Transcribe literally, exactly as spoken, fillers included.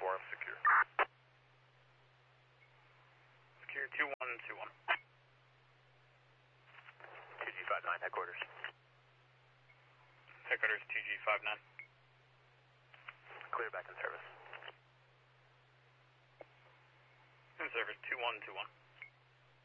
four, secure. Secure two one two one. two G five nine, headquarters. Headquarters two G five nine. Clear back in service. In service two one two one.